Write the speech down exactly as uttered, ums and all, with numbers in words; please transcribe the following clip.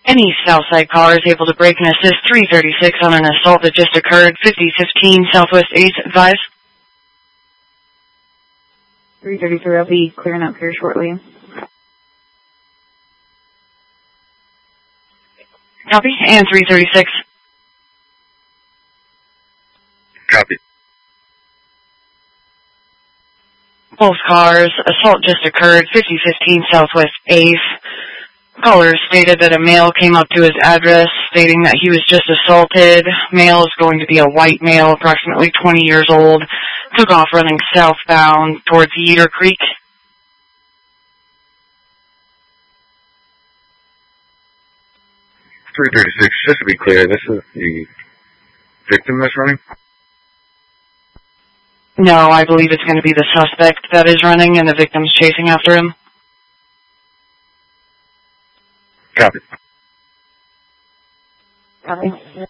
Any Southside caller is able to break and assist three thirty-six on an assault that just occurred. fifty fifteen Southwest eighth, advise. three thirty-three, I'll be clearing up here shortly. Copy. And three thirty-six. Copy. Both cars, assault just occurred. fifty fifteen Southwest eighth. Caller stated that a male came up to his address stating that he was just assaulted. Male is going to be a white male, approximately twenty years old. Took off running southbound towards Yeater Creek. three thirty-six, just to be clear, this is the victim that's running? No, I believe it's going to be the suspect that is running and the victim's chasing after him. Copy. Copy.